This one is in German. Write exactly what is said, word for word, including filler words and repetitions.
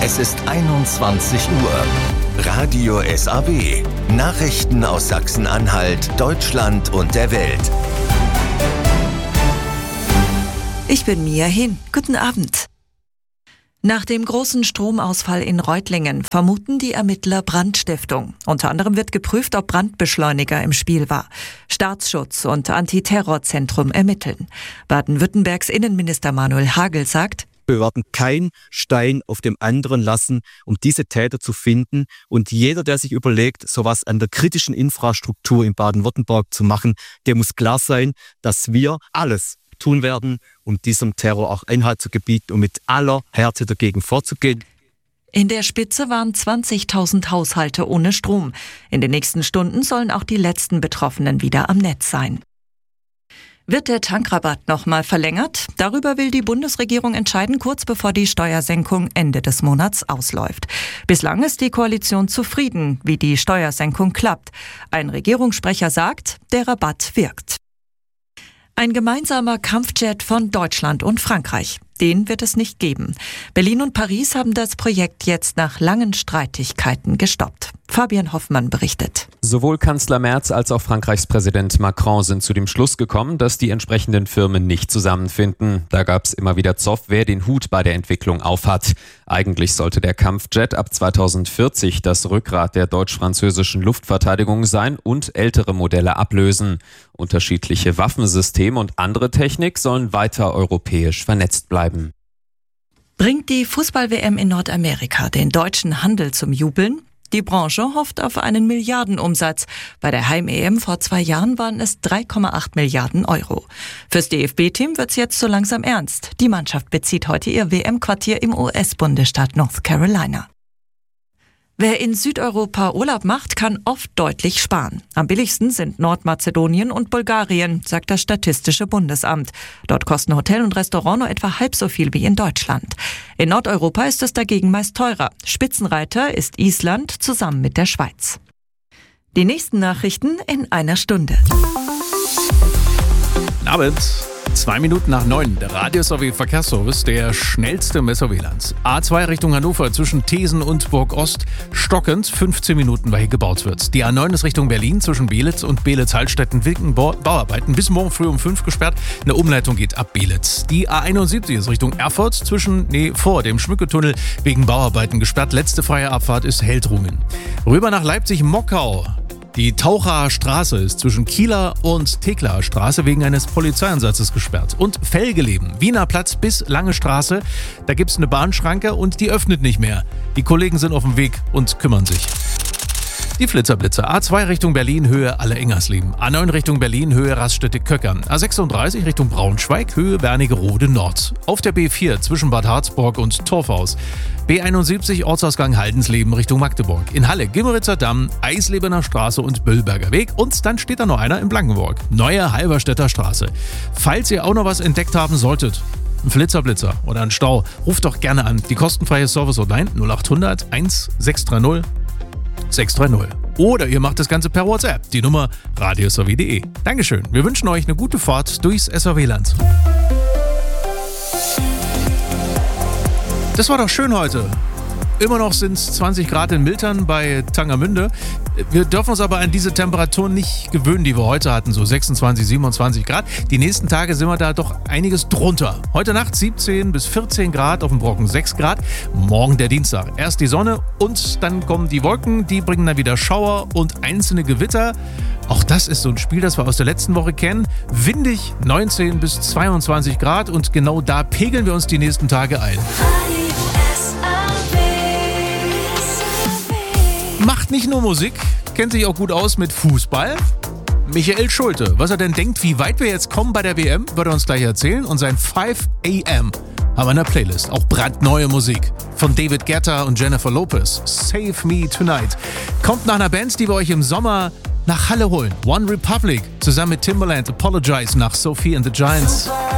Es ist einundzwanzig Uhr. Radio S A W. Nachrichten aus Sachsen-Anhalt, Deutschland und der Welt. Ich bin Mia Hin. Guten Abend. Nach dem großen Stromausfall in Reutlingen vermuten die Ermittler Brandstiftung. Unter anderem wird geprüft, ob Brandbeschleuniger im Spiel war. Staatsschutz und Antiterrorzentrum ermitteln. Baden-Württembergs Innenminister Manuel Hagel sagt: Wir werden keinen Stein auf dem anderen lassen, um diese Täter zu finden. Und jeder, der sich überlegt, sowas an der kritischen Infrastruktur in Baden-Württemberg zu machen, der muss klar sein, dass wir alles tun werden, um diesem Terror auch Einhalt zu gebieten und mit aller Härte dagegen vorzugehen. In der Spitze waren zwanzigtausend Haushalte ohne Strom. In den nächsten Stunden sollen auch die letzten Betroffenen wieder am Netz sein. Wird der Tankrabatt nochmal verlängert? Darüber will die Bundesregierung entscheiden, kurz bevor die Steuersenkung Ende des Monats ausläuft. Bislang ist die Koalition zufrieden, wie die Steuersenkung klappt. Ein Regierungssprecher sagt, der Rabatt wirkt. Ein gemeinsamer Kampfjet von Deutschland und Frankreich. Den wird es nicht geben. Berlin und Paris haben das Projekt jetzt nach langen Streitigkeiten gestoppt. Fabian Hoffmann berichtet. Sowohl Kanzler Merz als auch Frankreichs Präsident Macron sind zu dem Schluss gekommen, dass die entsprechenden Firmen nicht zusammenfinden. Da gab es immer wieder Zoff, wer den Hut bei der Entwicklung aufhat. Eigentlich sollte der Kampfjet ab zweitausendvierzig das Rückgrat der deutsch-französischen Luftverteidigung sein und ältere Modelle ablösen. Unterschiedliche Waffensysteme und andere Technik sollen weiter europäisch vernetzt bleiben. Bringt die Fußball-W M in Nordamerika den deutschen Handel zum Jubeln? Die Branche hofft auf einen Milliardenumsatz. Bei der Heim-E M vor zwei Jahren waren es drei Komma acht Milliarden Euro. Fürs D F B-Team wird's jetzt so langsam ernst. Die Mannschaft bezieht heute ihr W M-Quartier im U S-Bundesstaat North Carolina. Wer in Südeuropa Urlaub macht, kann oft deutlich sparen. Am billigsten sind Nordmazedonien und Bulgarien, sagt das Statistische Bundesamt. Dort kosten Hotel und Restaurant nur etwa halb so viel wie in Deutschland. In Nordeuropa ist es dagegen meist teurer. Spitzenreiter ist Island zusammen mit der Schweiz. Die nächsten Nachrichten in einer Stunde. Guten Abend. Zwei Minuten nach neun, der Radio S A W Verkehrsservice, der schnellste im S A W-Land. A zwei Richtung Hannover zwischen Thesen und Burg-Ost stockend, fünfzehn Minuten, weil hier gebaut wird. Die A neun ist Richtung Berlin zwischen Beelitz und Beelitz-Hallstätten-Wilken Bauarbeiten bis morgen früh um fünf gesperrt. Eine Umleitung geht ab Beelitz. Die A einundsiebzig ist Richtung Erfurt zwischen, nee, vor dem Schmücketunnel wegen Bauarbeiten gesperrt. Letzte freie Abfahrt ist Heldrungen. Rüber nach Leipzig-Mockau. Die Tauchaer Straße ist zwischen Kieler und Teklaer Straße wegen eines Polizeieinsatzes gesperrt. Und Felgeleben, Wiener Platz bis Lange Straße, da gibt's eine Bahnschranke und die öffnet nicht mehr. Die Kollegen sind auf dem Weg und kümmern sich. Die Flitzerblitzer. A zwei Richtung Berlin, Höhe Alle-Engersleben. A neun Richtung Berlin, Höhe Raststätte-Köckern. A sechsunddreißig Richtung Braunschweig, Höhe Wernigerode Nord. Auf der B vier zwischen Bad Harzburg und Torfhaus. B einundsiebzig Ortsausgang Haldensleben Richtung Magdeburg. In Halle, Gimmeritzer Damm, Eislebener Straße und Böllberger Weg. Und dann steht da noch einer in Blankenburg. Neue Halberstädter Straße. Falls ihr auch noch was entdeckt haben solltet, ein Flitzerblitzer oder ein Stau, ruft doch gerne an. Die kostenfreie Service-Hotline null achthundert sechshundertzwanzig sechshundertdreißig. Oder ihr macht das Ganze per WhatsApp. Die Nummer radio s a w punkt d e. Dankeschön. Wir wünschen euch eine gute Fahrt durchs S A W-Land. Das war doch schön heute. Immer noch sind es zwanzig Grad in Miltern bei Tangermünde. Wir dürfen uns aber an diese Temperaturen nicht gewöhnen, die wir heute hatten, so sechsundzwanzig, siebenundzwanzig Grad. Die nächsten Tage sind wir da doch einiges drunter. Heute Nacht siebzehn bis vierzehn Grad, auf dem Brocken sechs Grad. Morgen der Dienstag. Erst die Sonne und dann kommen die Wolken, die bringen dann wieder Schauer und einzelne Gewitter. Auch das ist so ein Spiel, das wir aus der letzten Woche kennen. Windig neunzehn bis zweiundzwanzig Grad und genau da pegeln wir uns die nächsten Tage ein. Macht nicht nur Musik, kennt sich auch gut aus mit Fußball. Michael Schulte, was er denn denkt, wie weit wir jetzt kommen bei der W M, wird er uns gleich erzählen. Und sein five a m haben wir in der Playlist. Auch brandneue Musik von David Guetta und Jennifer Lopez. Save Me Tonight. Kommt nach einer Band, die wir euch im Sommer nach Halle holen. One Republic zusammen mit Timbaland. Apologize nach Sophie and the Giants.